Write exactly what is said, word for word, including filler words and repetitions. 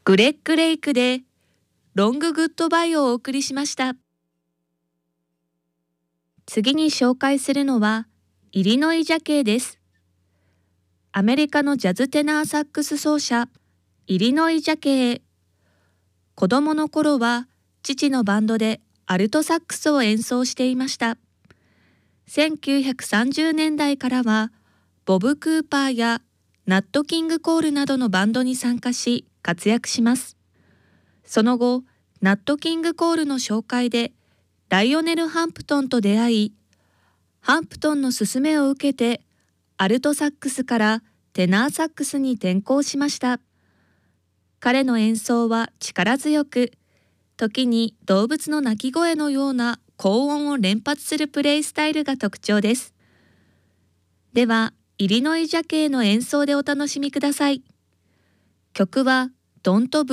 グレッグ・レイクでロング・グッドバイをお送りしました。次に紹介するのはイリノイ・ジャケイです。アメリカのジャズテナーサックス奏者イリノイ・ジャケイ。子供の頃は父のバンドでアルトサックスを演奏していました。せんきゅうひゃくさんじゅうねんだいからはボブ・クーパーやナット・キング・コールなどのバンドに参加し活躍します。その後、ナット・キング・コールの紹介でライオネル・ハンプトンと出会い、ハンプトンの勧めを受けてアルトサックスからテナーサックスに転向しました。彼の演奏は力強く、時に動物の鳴き声のような高音を連発するプレイスタイルが特徴です。では、イリノイ・ジャケイの演奏でお楽しみください。曲はドント